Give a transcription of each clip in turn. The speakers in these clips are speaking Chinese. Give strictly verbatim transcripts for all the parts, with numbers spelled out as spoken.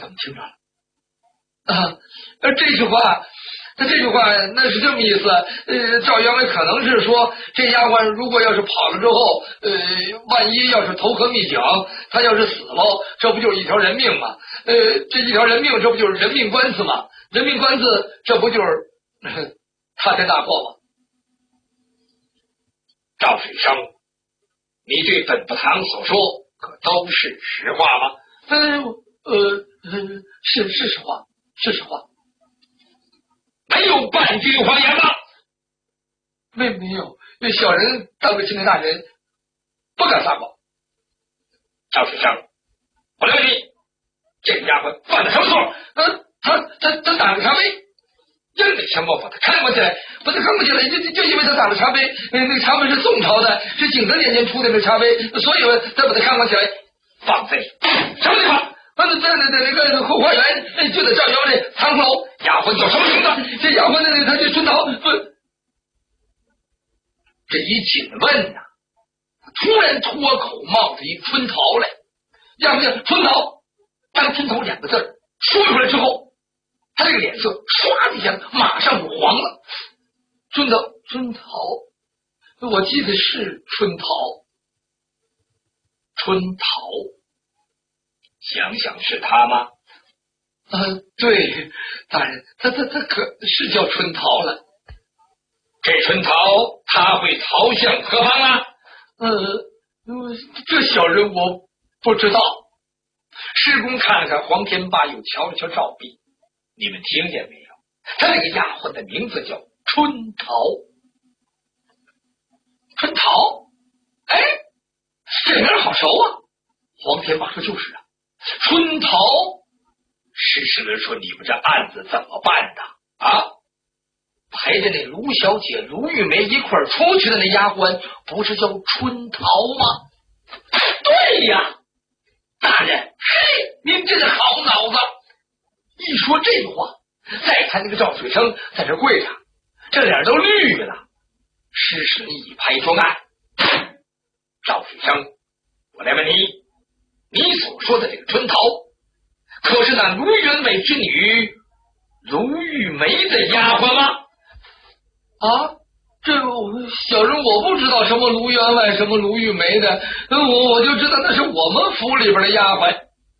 怎么听着了？啊，这句话，他这句话那是这么意思。呃，赵员外可能是说，这丫鬟如果要是跑了之后，呃，万一要是投河秘井，他要是死了，这不就是一条人命吗？呃，这一条人命，这不就是人命官司吗？人命官司，这不就是塌天大祸吗？ 赵水生，你对本部堂所说可都是实话吗？ 呃呃，是是实话，是实话。 没有半句谎言吗？ 没没有，那小人当着钦差大人不敢撒谎。 赵水生，我来问你，这个丫鬟犯了什么错？ 呃，他他他打了茶杯，硬得强暴把他看过起来，把他看过起来，就就因为他打了茶杯，那个茶杯是宋朝的，是景德年间出的那茶杯，所以他把他看过起来。 放贼！什么地方？ 在在在那个后花园，就在赵窑这仓库楼。 丫鬟叫什么名字？ 这丫鬟那他就春桃。不， 这一紧问呐、啊，突然脱口冒出一春桃来。 要不就春桃，当春桃两个字说出来之后，他这个脸色唰的一下马上就黄了。春桃，春桃，我记得是春桃， 春桃，想想是他吗？ 啊，对，大人，他他他可是叫春桃了。 这春桃他会逃向何方啊？ 呃，这小人我不知道。 施公看了看黄天霸，又瞧了瞧赵弼，你们听见没有？他那个丫鬟的名字叫春桃。 春桃，哎，这名好熟啊！黄天霸说：“就是啊，春桃。” 实事论说，你们这案子怎么办的啊？ 陪着那卢小姐卢玉梅一块儿出去的那丫鬟，不是叫春桃吗？ 对呀， 大人，嘿，您这个好脑子！一说这话，再看那个赵水生在这跪着，这脸都绿了。施神一拍桌案：“ 赵水生，我来问你，你所说的这个春桃，可是那卢员外之女卢玉梅的丫鬟吗？” 啊，这小人我不知道什么卢员外什么卢玉梅的，我我就知道那是我们府里边的丫鬟。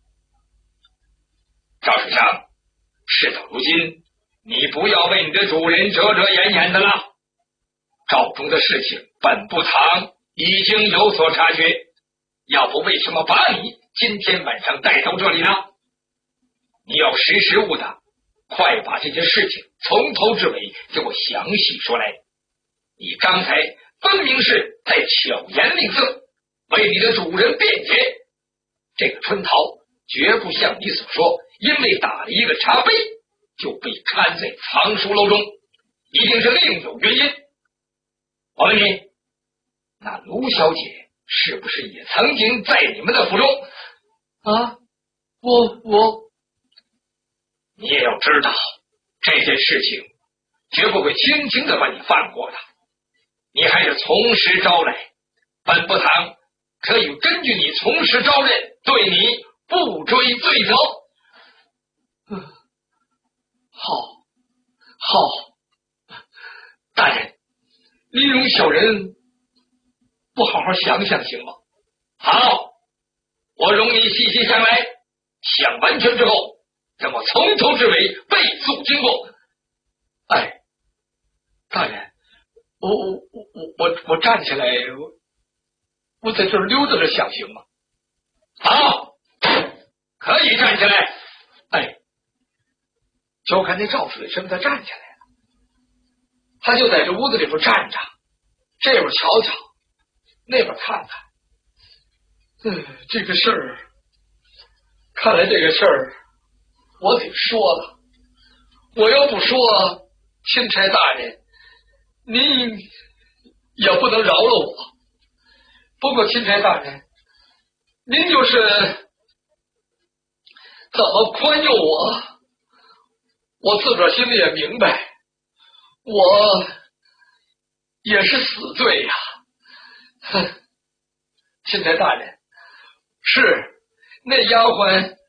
赵水生，事到如今，你不要为你的主人遮遮掩掩的了。赵中的事情，本部堂已经有所察觉，要不为什么把你今天晚上带到这里呢？你要识时务的，快把这件事情从头至尾给我详细说来。你刚才分明是在巧言令色，为你的主人辩解。这个春桃绝不像你所说，因为打了一个茶杯就被看在藏书楼中，一定是另有原因。我问你，那卢小姐是不是也曾经在你们的府中？ 啊，我我， 你也要知道，这件事情绝不会轻轻的把你放过的。你还是从实招来，本部堂可以根据你从实招认，对你不追罪责。 嗯，好，好，大人，您容小人不好好想想行吗？ 好，我容你细细想来，想完全之后，让我从头至尾背诵经过。 哎，大人，我我我我我站起来，我我在这儿溜达着想行吗？ 好，可以站起来。 哎，就看那赵水生他站起来了，他就在这屋子里边站着，这边瞧瞧，那边看看。嗯，这个事儿，看来这个事儿我得说了。我要不说，钦差大人您也不能饶了我。不过钦差大人，您就是怎么宽宥我，我自个儿心里也明白，我也是死罪呀。哼，钦差大人，是那丫鬟